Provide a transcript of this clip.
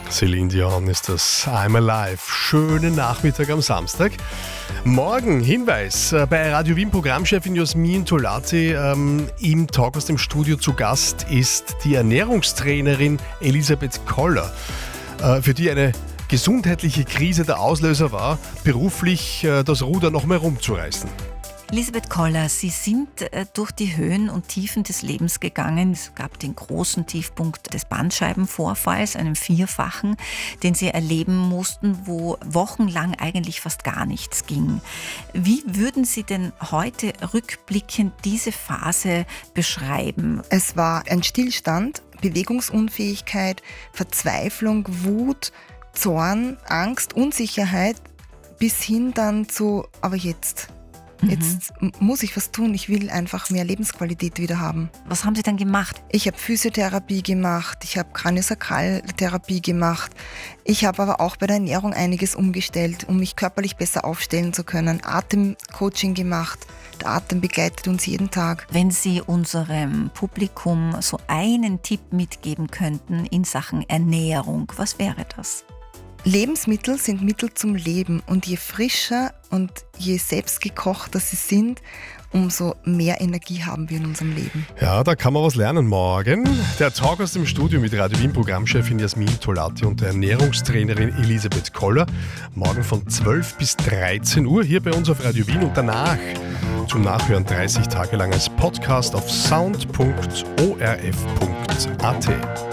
Celine Dion ist das I'm Alive. Schönen Nachmittag am Samstag. Morgen Hinweis, bei Radio Wien Programmchefin Jasmin Tolati im Talk aus dem Studio zu Gast ist die Ernährungstrainerin Elisabeth Koller, für die eine gesundheitliche Krise der Auslöser war, beruflich das Ruder noch mehr rumzureißen. Elisabeth Koller, Sie sind durch die Höhen und Tiefen des Lebens gegangen. Es gab den großen Tiefpunkt des Bandscheibenvorfalls, einen vierfachen, den Sie erleben mussten, wo wochenlang eigentlich fast gar nichts ging. Wie würden Sie denn heute rückblickend diese Phase beschreiben? Es war ein Stillstand, Bewegungsunfähigkeit, Verzweiflung, Wut, Zorn, Angst, Unsicherheit bis hin dann zu, aber jetzt muss ich was tun, ich will einfach mehr Lebensqualität wieder haben. Was haben Sie dann gemacht? Ich habe Physiotherapie gemacht, ich habe Kraniosakraltherapie gemacht. Ich habe aber auch bei der Ernährung einiges umgestellt, um mich körperlich besser aufstellen zu können. Atemcoaching gemacht. Der Atem begleitet uns jeden Tag. Wenn Sie unserem Publikum so einen Tipp mitgeben könnten in Sachen Ernährung, was wäre das? Lebensmittel sind Mittel zum Leben und je frischer und je selbstgekochter sie sind, umso mehr Energie haben wir in unserem Leben. Ja, da kann man was lernen morgen. Der Talk aus dem Studio mit Radio Wien Programmchefin Jasmin Tolati und der Ernährungstrainerin Elisabeth Koller. Morgen von 12 bis 13 Uhr hier bei uns auf Radio Wien und danach zum Nachhören 30 Tage lang als Podcast auf sound.orf.at.